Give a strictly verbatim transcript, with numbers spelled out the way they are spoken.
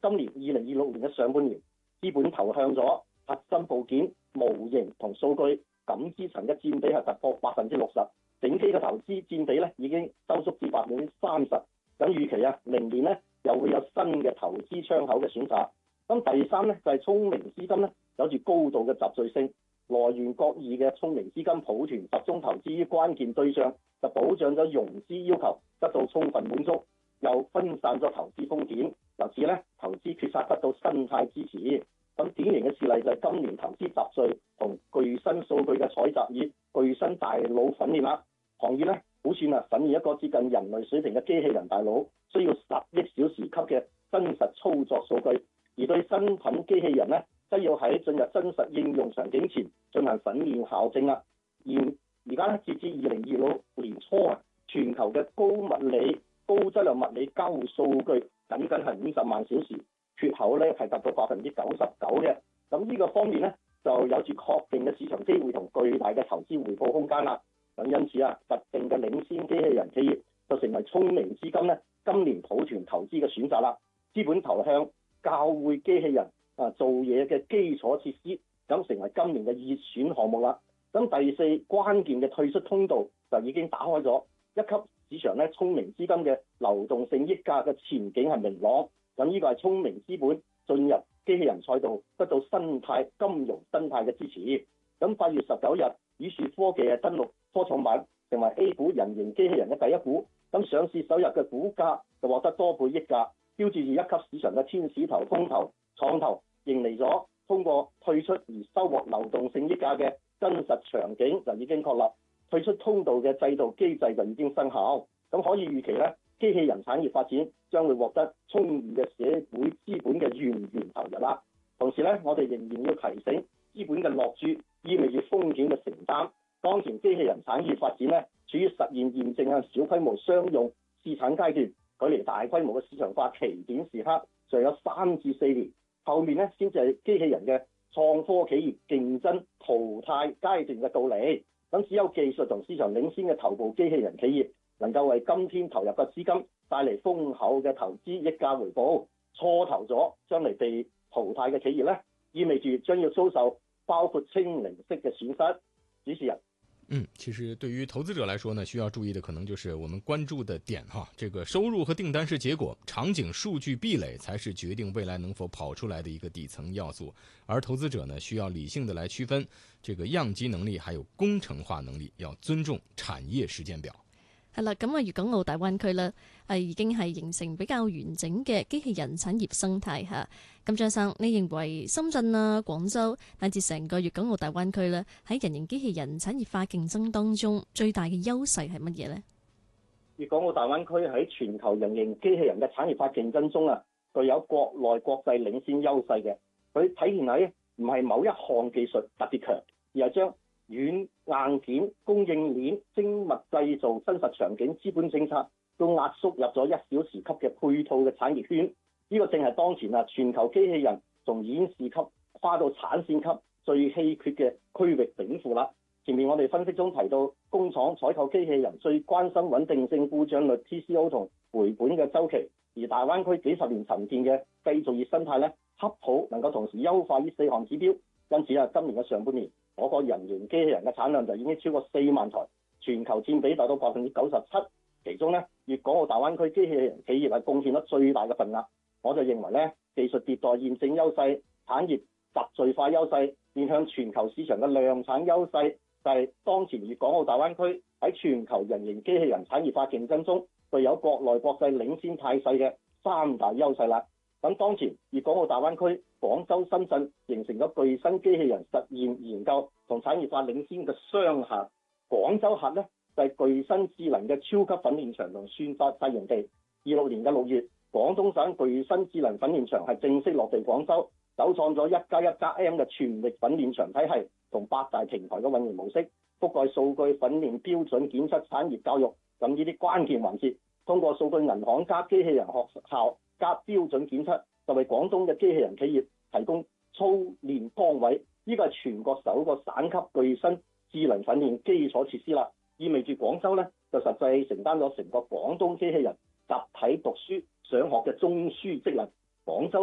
今年二零二六年嘅上半年，資本投向咗核心部件、模型同數據感知層嘅佔比係突破百分之六十，整體嘅投資佔比咧已經收縮至百分之三十。咁預期啊，明年咧又會有新嘅投資窗口嘅選擇。咁第三咧就係、是、聰明資金咧，有住高度嘅集聚性，來源各異嘅聰明資金抱團集中投資於關鍵對象，就保障咗融資要求得到充分滿足，又分散咗投資風險，由此咧投資決策得到生態支持。咁典型嘅事例就係今年投資集聚同巨新數據嘅採集以巨新大腦訓練啦，行業咧估算啊訓練一個接近人類水平嘅機器人大腦，需要十億小時級嘅真實操作數據。而對新品機器人咧，則要喺進入真實應用場景前進行訓練校正啦。而而家咧，截至二零二六年初啊，全球嘅高物理、高質量物理交互數據僅僅係五十萬小時，缺口咧係達到百分之九十九嘅。咁呢個方面咧，就有住確定嘅市場機會同巨大嘅投資回報空間啦。咁因此啊，特定嘅領先機器人企業就成為聰明資金咧今年抱團投資嘅選擇啦。資本投向教會機器人啊做嘢嘅基礎設施，咁成為今年嘅熱選項目啦。咁第四關鍵嘅退出通道就已經打開咗，一級市場咧聰明資金嘅流動性溢價嘅前景係明朗。咁呢個係聰明資本進入機器人賽道得到生態金融生態嘅支持。咁八月十九日，宇樹科技係登陸科創板，成為 A 股人形機器人嘅第一股。咁上市首日嘅股價就獲得多倍溢價，標誌住一級市場嘅天使投、風投、創投迎嚟咗通過退出而收穫流動性溢價嘅真實場景就已經確立，退出通道嘅制度機制就已經生效。咁可以預期咧，機器人產業發展將會獲得充裕嘅社會資本嘅源源投入啦。同時咧，我哋仍然要提醒資本嘅落注意味住風險嘅承擔。當前機器人產業發展咧，處於實現驗證啊小規模商用試產階段，距離大規模嘅市場化起點時刻尚有三至四年，後面咧先至係機器人嘅創科企業競爭淘汰階段嘅到嚟。咁只有技術同市場領先嘅頭部機器人企業，能夠為今天投入嘅資金帶嚟豐厚嘅投資溢價回報。錯投咗將嚟被淘汰嘅企業咧，意味住將要遭受包括清零式嘅損失。主持人。 嗯，其實對於投資者來說呢，需要注意的可能就是我們關注的點哈，這個收入和訂單是結果，場景數據壁壘才是決定未來能否跑出來的一個底層要素。而投資者呢，需要理性的來區分這個樣機能力，還有工程化能力，要尊重產業時間表。 係啦，咁啊，粵港澳大灣區咧，係已經係形成比較完整嘅機器人產業生態嚇。咁張生，你認為深圳啊、廣州乃至成個粵港澳大灣區咧，喺人形機器人產業化競爭當中，最大嘅優勢係乜嘢呢？ 粵港澳大灣區喺全球人形機器人嘅產業化競爭中啊，具有國內國際領先優勢嘅。佢體現喺唔係某一項技術特別強，而係將軟硬件、供應鏈、精密製造、真實場景、資本政策都壓縮入咗一小時級嘅配套嘅產業圈。呢、這個正係當前啊全球機器人從演示級跨到產線級最稀缺嘅區域稟賦啦。前面我哋分析中提到，工廠採購機器人最關心穩定性、故障率、T C O 同回本嘅周期，而大灣區幾十年沉澱嘅製造業生態咧，恰好能夠同時優化呢四項指標。因此啊，今年嘅上半年，我個人形機器人嘅產量就已經超過四萬台，全球佔比達到百分之九十七。其中咧，粵港澳大灣區機器人企業係貢獻咗最大嘅份額。我就認為咧，技術迭代驗證優勢、產業集聚化優勢，面向全球市場嘅量產優勢，就係、是、當前粵港澳大灣區喺全球人形機器人產業化競爭中具有國內國際領先態勢嘅三大優勢啦。咁當前粵港澳大灣區、廣州、深圳形成咗具新機器人實驗研究同產業化領先嘅雙核。廣州核咧就係、是、具新智能嘅超級訓練場同算法實驗地。二六年嘅六月，廣東省具新智能訓練場係正式落地廣州，首創咗一加一加 M 嘅全域訓練場體系同八大平台嘅運營模式，覆蓋數據訓練、標準檢測、產業教育咁呢啲關鍵環節。通過數據銀行加機器人學校加標準檢測，就為廣東嘅機器人企業提供操練崗位。呢個係全國首個省級具新智能訓練基礎設施啦，意味住廣州咧就實際承擔咗成個廣東機器人集體讀書上學嘅中樞職能。廣州